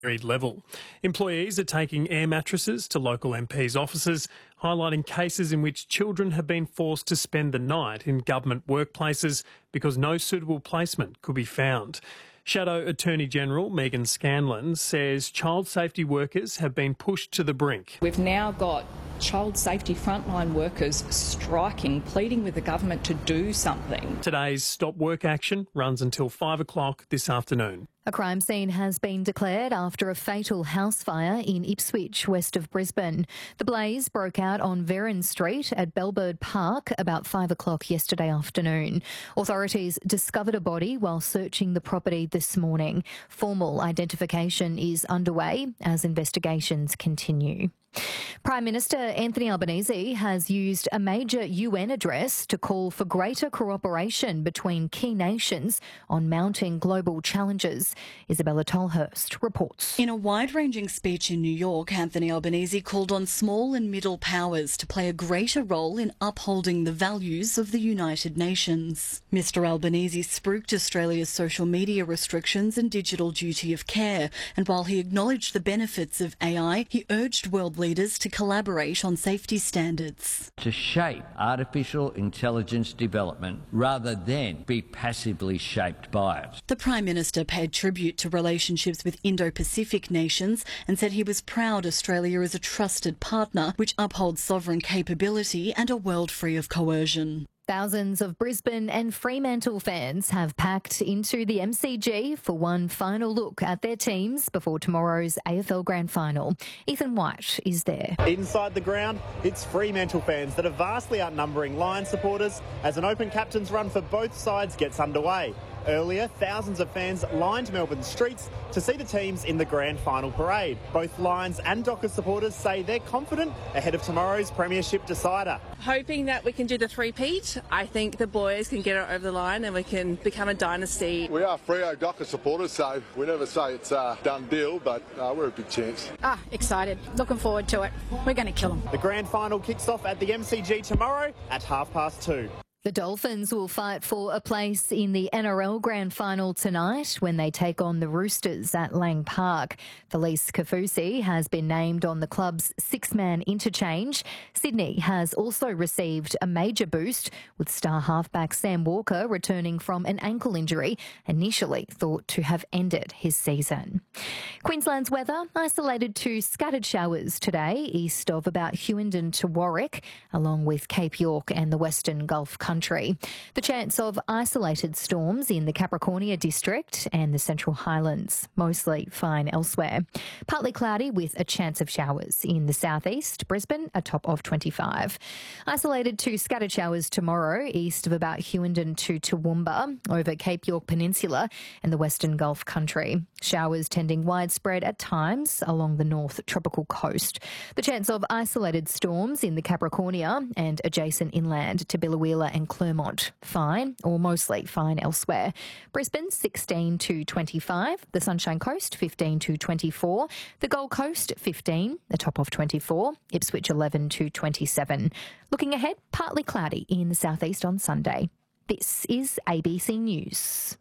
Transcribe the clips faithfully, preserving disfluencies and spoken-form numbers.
level. Employees are taking air mattresses to local M Ps' offices, highlighting cases in which children have been forced to spend the night in government workplaces because no suitable placement could be found. Shadow Attorney General Megan Scanlon says child safety workers have been pushed to the brink. We've now got child safety frontline workers striking, pleading with the government to do something. Today's stop work action runs until five o'clock this afternoon. A crime scene has been declared after a fatal house fire in Ipswich, west of Brisbane. The blaze broke out on Vernon Street at Bellbird Park about five o'clock yesterday afternoon. Authorities discovered a body while searching the property this morning. Formal identification is underway as investigations continue. Prime Minister Anthony Albanese has used a major U N address to call for greater cooperation between key nations on mounting global challenges. Isabella Tolhurst reports. In a wide-ranging speech in New York, Anthony Albanese called on small and middle powers to play a greater role in upholding the values of the United Nations. Mister Albanese spruiked Australia's social media restrictions and digital duty of care, and while he acknowledged the benefits of A I, he urged world leaders to collaborate on safety standards. To shape artificial intelligence development rather than be passively shaped by it. The Prime Minister paid tribute to relationships with Indo-Pacific nations and said he was proud Australia is a trusted partner which upholds sovereign capability and a world free of coercion. Thousands of Brisbane and Fremantle fans have packed into the M C G for one final look at their teams before tomorrow's A F L Grand Final. Ethan White is there. Inside the ground, it's Fremantle fans that are vastly outnumbering Lions supporters as an open captain's run for both sides gets underway. Earlier, thousands of fans lined Melbourne streets to see the teams in the Grand Final parade. Both Lions and Dockers supporters say they're confident ahead of tomorrow's premiership decider. Hoping that we can do the three-peat. I think the boys can get it over the line and we can become a dynasty. We are Freo Dockers supporters, so we never say it's a done deal, but uh, we're a big chance. Ah, excited. Looking forward to it. We're going to kill them. The Grand Final kicks off at the M C G tomorrow at half past two. The Dolphins will fight for a place in the N R L Grand Final tonight when they take on the Roosters at Lang Park. Felice Kafusi has been named on the club's six-man interchange. Sydney has also received a major boost, with star halfback Sam Walker returning from an ankle injury, initially thought to have ended his season. Queensland's weather, isolated to scattered showers today east of about Hughenden to Warwick, along with Cape York and the Western Gulf Country. Country. The chance of isolated storms in the Capricornia district and the Central Highlands, mostly fine elsewhere. Partly cloudy with a chance of showers in the southeast, Brisbane a top of twenty-five. Isolated to scattered showers tomorrow east of about Hughenden to Toowoomba, over Cape York Peninsula and the Western Gulf Country. Showers tending widespread at times along the north tropical coast. The chance of isolated storms in the Capricornia and adjacent inland to Biloela and Clermont, fine or mostly fine elsewhere. Brisbane sixteen to twenty-five, the Sunshine Coast fifteen to twenty-four, the Gold Coast fifteen, the top of twenty-four, Ipswich eleven to twenty-seven. Looking ahead, partly cloudy in the southeast on Sunday. This is A B C News.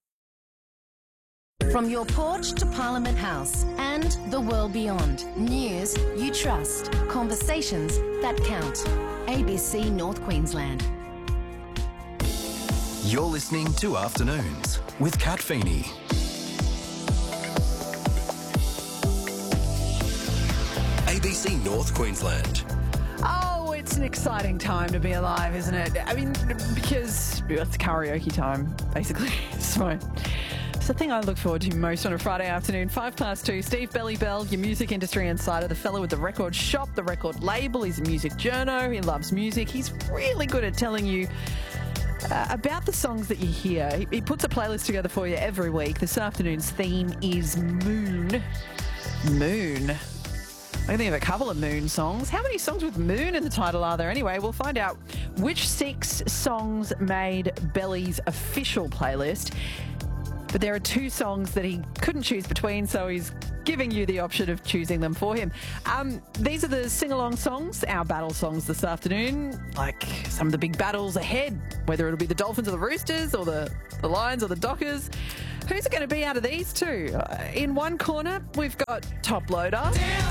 From your porch to Parliament House and the world beyond. News you trust. Conversations that count. A B C North Queensland. You're listening to Afternoons with Kat Feeney. A B C North Queensland. Oh, it's an exciting time to be alive, isn't it? I mean, because it's karaoke time, basically. So it's the thing I look forward to most on a Friday afternoon. Five past two, Steve Bellybell, your music industry insider, the fellow with the record shop, the record label. He's a music journo. He loves music. He's really good at telling you Uh, about the songs that you hear. He, he puts a playlist together for you every week. This afternoon's theme is Moon. Moon. I can think of a couple of Moon songs. How many songs with Moon in the title are there anyway? We'll find out which six songs made Belly's official playlist. But there are two songs that he couldn't choose between, so he's giving you the option of choosing them for him. Um, these are the sing-along songs, our battle songs this afternoon, like some of the big battles ahead, whether it'll be the Dolphins or the Roosters or the, the Lions or the Dockers. Who's it going to be out of these two? Uh, in one corner, we've got Top Loader. Damn.